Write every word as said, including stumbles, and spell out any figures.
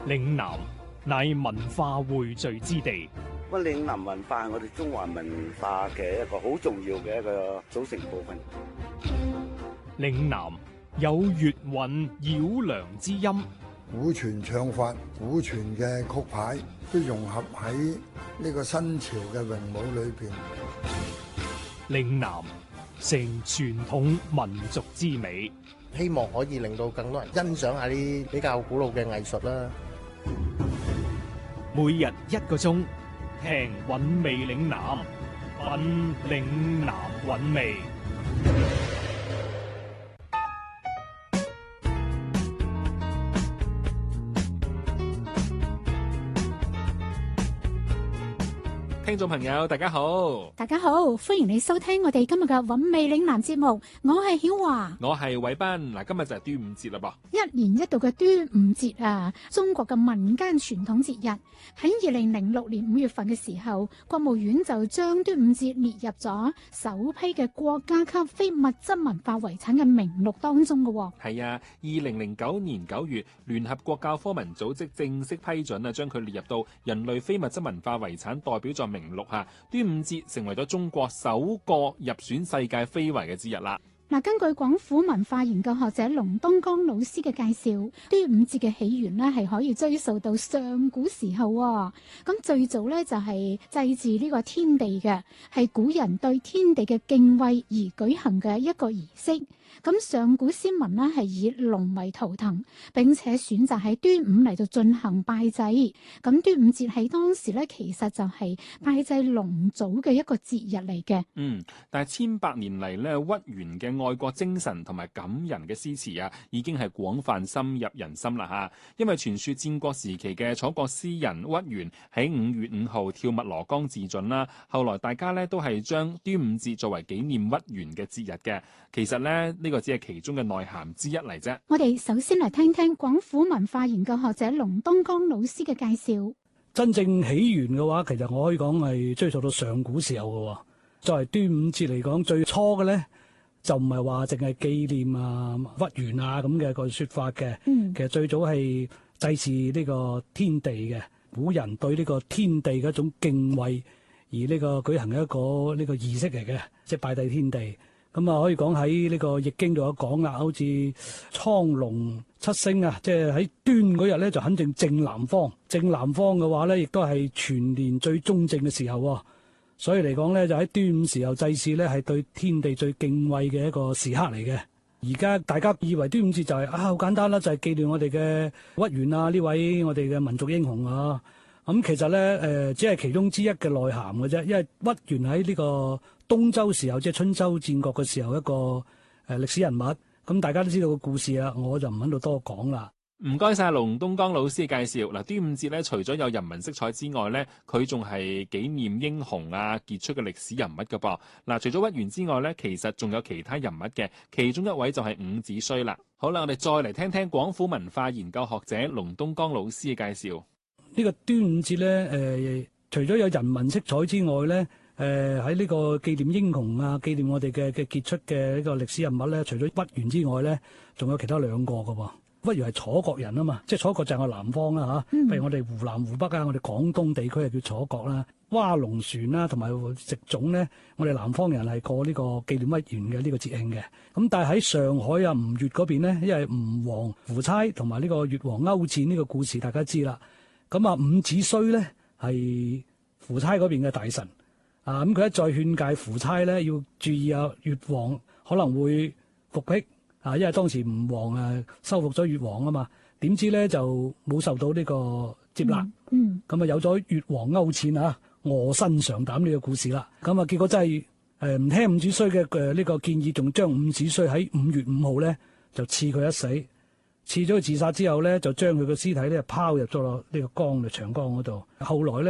嶺南乃文化匯聚之地。 咁嶺南文化係我哋中華文化嘅一個好重要嘅一個組成部分。 嶺南有粵韻繞梁之音， 古傳唱法、古傳嘅曲牌都融合喺呢個新潮嘅詠舞裏邊。 嶺南成傳統民族之美， 希望可以令到更多人欣賞下啲比較古老嘅藝術啦。 每日一個鐘，聽韻味嶺南，品嶺南韻味。聽眾朋友大家好， 大家好，歡迎你收聽我哋今日嘅韻味嶺南節目，我係曉華， 我係偉斌。嗱，今日就係端午節啦噃， 一年一度嘅端午節啊，中國嘅民間傳統節日。喺二零零六年五月份嘅時候，國務院就將端午節列入咗首批嘅國家級非物質文化遺產嘅名錄當中嘅。 係啊，二零零九年九月，聯合國教科文組織正式批准啊，將佢列入到人類非物質文化遺產代表作名錄下，端午節成為咗中國首個入選世界非遺嘅節日啦。 嗱，根據廣府文化研究學者龍東江老師嘅介紹，端午節嘅起源呢係可以追溯到上古時候。咁最早呢就係祭祀呢個天地嘅，係古人對天地嘅敬畏而舉行嘅一個儀式。咁上古先民呢係以龍為圖騰，並且選擇喺端午嚟到進行拜祭。咁端午節喺當時呢，其實就係拜祭龍祖嘅一個節日嚟嘅。 嗯，但係千百年嚟呢，屈原嘅愛國精神同埋感人嘅詩詞啊，已經係廣泛深入人心啦吓。因為傳說戰國時期嘅楚國詩人屈原喺五月五號跳汨羅江自盡啦，後來大家呢都係將端午節作為紀念屈原嘅節日嘅。其實呢，呢個只係其中嘅內涵之一嚟啫。 我哋首先嚟聽聽廣府文化研究學者龍東江老師嘅介紹。 真正起源嘅話，其實我可以講係追溯到上古時候嘅。作為端午節嚟講，最初嘅咧就唔係話淨係紀念啊屈原啊咁嘅個說法嘅。嗯，其實最早係祭祀呢個天地嘅，古人對呢個天地嘅一種敬畏而呢個舉行嘅一個呢個儀式嚟嘅，即係拜祭天地。咁啊，可以講喺呢個易經度有講啦，好似蒼龍七星啊，即係喺端嗰日咧就肯定正南方，正南方嘅話咧，亦都係全年最中正嘅時候。所以嚟講咧，就喺端午時候祭祀咧，係對天地最敬畏嘅一個時刻嚟嘅。而家大家以為端午節就係、是、啊好簡單啦，就係、是、紀念我哋嘅屈原啊呢位我哋嘅民族英雄啊。咁、嗯、其實咧誒、呃，只係其中之一嘅內涵嘅啫，因為屈原喺呢個東周時候，即係春秋戰國嘅時候一個誒、呃、歷史人物。咁、嗯、大家都知道個故事啊，我就唔喺度多講啦。 唔該晒龍東江老師嘅介紹。嗱，端午節咧，除咗有人文色彩之外咧，佢仲係紀念英雄啊傑出嘅歷史人物㗎噃。嗱，除咗屈原之外咧，其實仲有其他人物嘅，其中一位就係伍子胥啦。好啦，我哋再嚟聽聽廣府文化研究學者龍東江老師嘅介紹。 呢個端午節咧，誒、呃，除咗有人文色彩之外咧，誒喺呢個紀念英雄啊，紀念我哋嘅嘅傑出嘅呢個歷史人物咧，除咗屈原之外咧，仲有其他兩個㗎喎。屈原係楚國人啊嘛，即係楚國就係我南方啦嚇，譬、嗯、如我哋湖南、湖北啊，我哋廣東地區係叫楚國啦。划龍船啦，同埋植種咧，我哋南方人係過呢個紀念屈原嘅呢個節慶嘅。咁但係喺上海啊吳越嗰邊咧，因為吳王夫差同埋呢個越王勾踐呢個故事大家知啦。咁啊伍子胥咧係夫差嗰邊嘅大臣啊，咁佢一再勸誡夫差咧要注意啊越王可能會復辟。啊，因為當時吳王誒收復咗越王啊嘛，點知咧就冇受到呢個接納，嗯，咁、嗯、啊有咗越王勾踐啊臥薪嘗膽呢個故事啦，咁啊結果真係誒唔聽伍子胥嘅誒呢個建議，仲將伍子胥喺五月五號咧就賜佢一死，賜咗佢自殺之後咧就將佢個屍體咧拋入咗落呢個江嘅長江嗰度，後來咧。